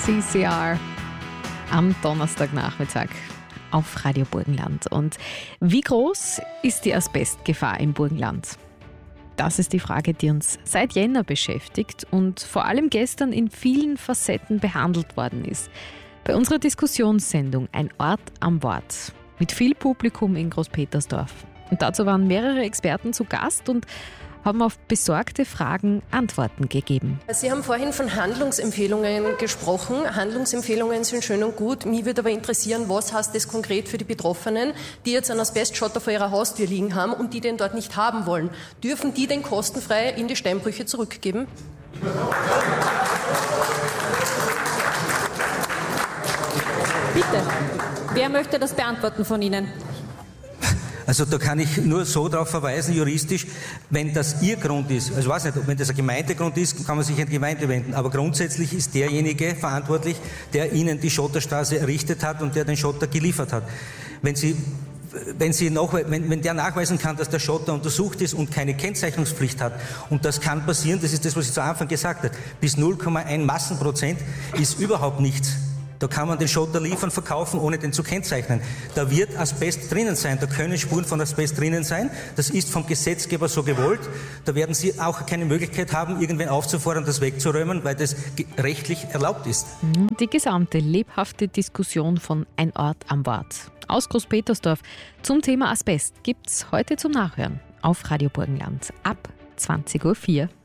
CCR am Donnerstagnachmittag auf Radio Burgenland. Und wie groß ist die Asbestgefahr im Burgenland? Das ist die Frage, die uns seit Jänner beschäftigt und vor allem gestern in vielen Facetten behandelt worden ist. Bei unserer Diskussionssendung Ein Ort am Wort mit viel Publikum in Großpetersdorf. Und dazu waren mehrere Experten zu Gast und haben auf besorgte Fragen Antworten gegeben. Sie haben vorhin von Handlungsempfehlungen gesprochen. Handlungsempfehlungen sind schön und gut. Mich würde aber interessieren, was heißt das konkret für die Betroffenen, die jetzt einen Asbestschotter vor ihrer Haustür liegen haben und die den dort nicht haben wollen. Dürfen die den kostenfrei in die Steinbrüche zurückgeben? Bitte, wer möchte das beantworten von Ihnen? Also da kann ich nur so darauf verweisen, juristisch, wenn das Ihr Grund ist, also ich weiß nicht, wenn das ein Gemeindegrund ist, kann man sich an die Gemeinde wenden, aber grundsätzlich ist derjenige verantwortlich, der Ihnen die Schotterstraße errichtet hat und der den Schotter geliefert hat. Wenn der nachweisen kann, dass der Schotter untersucht ist und keine Kennzeichnungspflicht hat, und das kann passieren, das ist das, was ich zu Anfang gesagt habe, bis 0,1 Massenprozent ist überhaupt nichts. Da kann man den Schotter liefern, verkaufen, ohne den zu kennzeichnen. Da wird Asbest drinnen sein, da können Spuren von Asbest drinnen sein. Das ist vom Gesetzgeber so gewollt. Da werden Sie auch keine Möglichkeit haben, irgendwen aufzufordern, das wegzuräumen, weil das rechtlich erlaubt ist. Die gesamte lebhafte Diskussion von Ein Ort am Wort aus Großpetersdorf zum Thema Asbest gibt's heute zum Nachhören auf Radio Burgenland ab 20.04 Uhr.